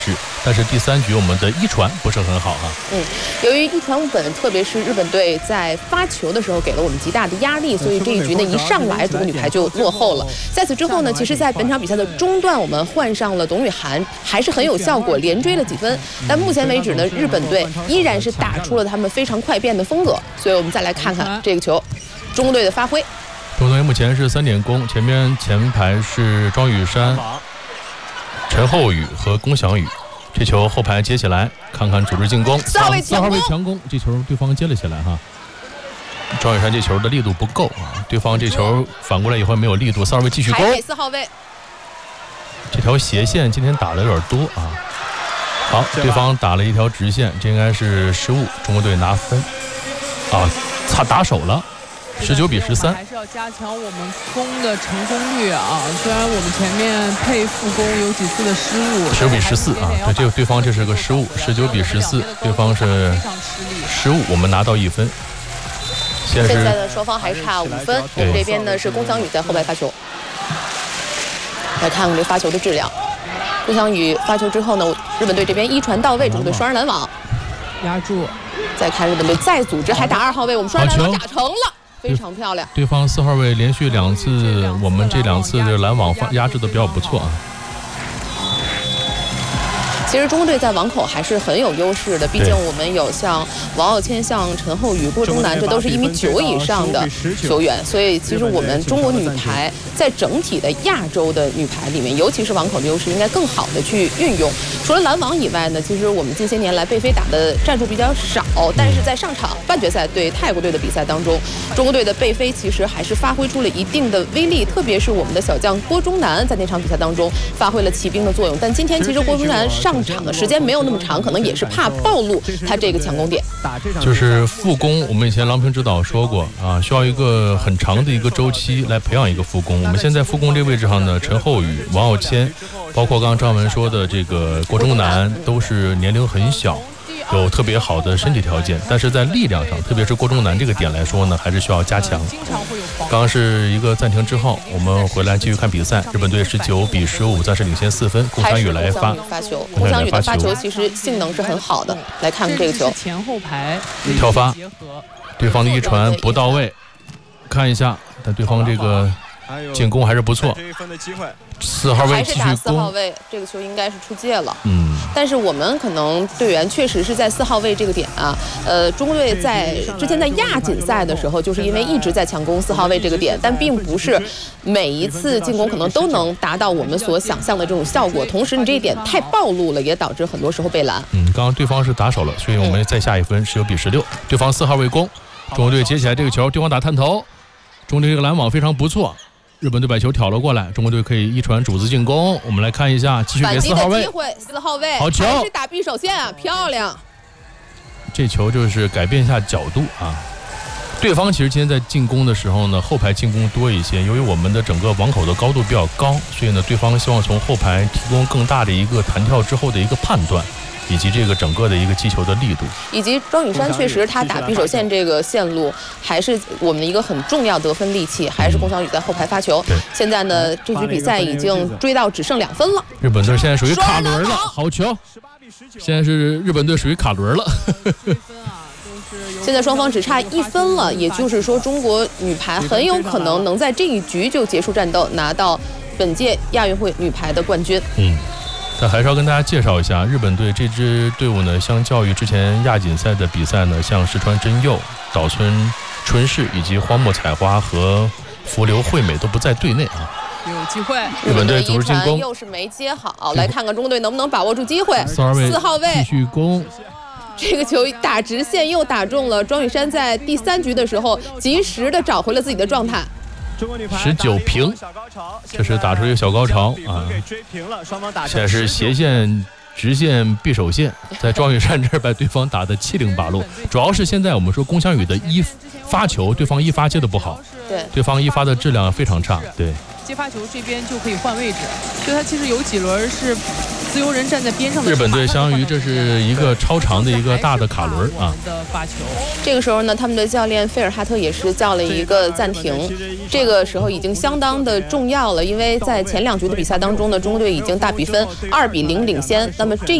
但是第3局我们的一传不是很好啊。 由于一传五本，特别是日本队在发球的时候给了我们极大的压力，所以这一局呢一上来中国女排就落后了。在此之后呢，其实在本场比赛的中段，我们换上了董雨涵，还是很有效果，连追了几分。但目前为止呢，日本队依然是打出了他们非常快变的风格。所以我们再来看看这个球，中国队的发挥。 中国队目前是3点攻，前排是庄雨珊、陈厚宇和龚翔宇。这球后排接起来，看看组织进攻。 4号位强攻，这球对方接了起来哈。庄雨珊这球的力度不够啊，对方这球反过来以后没有力度，4号位继续攻。 还给4号位。 这条斜线今天打的有点多啊。好，对方打了一条直线，这应该是失误，中国队拿分。啊，打手了。19比13， 还是要加强我们攻的成功率啊！虽然我们前面配副攻有几次的失误 ，19比14啊，对方这是个失误，19比14，对方是失误，我们拿到1分。 现在的双方还差5分，我们这边呢是龚翔宇在后排发球。来看看这发球的质量，龚翔宇发球之后呢，日本队这边一传到位，中国队双人拦网， 压住。 再看日本队再组织，还打2号位，我们双人拦网打成了。非常漂亮， 对方4号位连续2次，我们这2次的拦网压制的比较不错啊。 其实中国队在网口还是很有优势的，毕竟我们有像王傲谦、像陈厚宇、郭钟南，这都是1.9米以上的球员，所以其实我们中国女排在整体的亚洲的女排里面，尤其是网口的优势，应该更好的去运用。除了拦网以外呢，其实我们近些年来贝菲打的战术比较少，但是在上场半决赛对泰国队的比赛当中，中国队的贝菲其实还是发挥出了一定的威力，特别是我们的小将郭钟南在那场比赛当中发挥了骑兵的作用。但今天其实郭钟南上场的时间没有那么长，可能也是怕暴露他这个强攻点。 就是副攻，我们以前郎平指导说过啊，需要一个很长的一个周期来培养一个副攻。我们现在副攻这位置上呢，陈厚宇、王傲谦，包括刚刚张文说的这个郭钟南，都是年龄很小，有特别好的身体条件，但是在力量上，特别是郭钟南这个点来说呢，还是需要加强。刚刚是一个暂停之后，我们回来继续看比赛。日本队19比15，暂时领先4分。龚翔宇来发球，龚翔宇的发球其实性能是很好的。来看看这个球， 前后排跳发，对方的一传不到位，看一下，但对方这个进攻还是不错。4号位继续攻， 还是打4号位，这个球应该是出界了。但是我们可能队员确实是在4号位这个点啊，中国队在之前在亚锦赛的时候，就是因为一直在强攻4号位这个点，但并不是每一次进攻可能都能达到我们所想象的这种效果。同时，你这一点太暴露了，也导致很多时候被拦。 刚刚对方是打手了，所以我们再下1分，19比16。对方4号位攻，中国队接起来这个球，对方打探头，中国队这个拦网非常不错。日本队把球挑了过来，中国队可以一传主子进攻。我们来看一下，继续给4号位， 机会4号位， 好球， 还是打匕首线啊，漂亮！ 这球就是改变一下角度啊。对方其实今天在进攻的时候呢，后排进攻多一些，由于我们的整个网口的高度比较高，所以呢，对方希望从后排提供更大的一个弹跳之后的一个判断。以及这个整个的一个击球的力度， 以及庄雨珊确实他打匕首线这个线路还是我们的一个很重要得分利器，还是龚翔宇在后排发球。现在呢，这局比赛已经追到只剩2分了。 日本队现在属于卡轮了，好球！现在是日本队属于卡轮了。 现在双方只差1分了，也就是说，中国女排很有可能能在这一局就结束战斗，拿到本届亚运会女排的冠军。 但还是要跟大家介绍一下，日本队这支队伍呢，相较于之前亚锦赛的比赛呢，像石川真佑、岛村春世以及荒木彩花和福留惠美都不在队内啊。 有机会， 日本队组织进攻又是没接好，来看看中国队能不能把握住机会。 4 号位继续攻， 这个球打直线又打中了。庄雨珊在第3局的时候及时的找回了自己的状态。 19平，这是打出一个小高潮啊！现在是斜线、直线、匕首线，在庄雨珊这儿把对方打得七零八落。主要是现在我们说龚翔宇的一发球，对方一发接的不好，对方一发的质量非常差，对。 接发球这边就可以换位置，所以他其实有几轮是自由人站在边上的日本队相当于这是一个超长的一个大的卡轮啊。 这个时候呢，他们的教练费尔哈特也是叫了一个暂停。这个时候已经相当的重要了，因为在前2局的比赛当中呢，中国队已经大比分2-0领先。那么这